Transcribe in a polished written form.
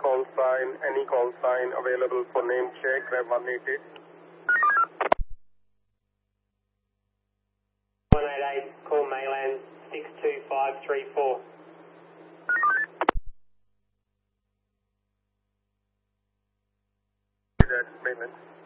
any call sign available for name check, grab 188. 188, call mainland 62534. That's mainland.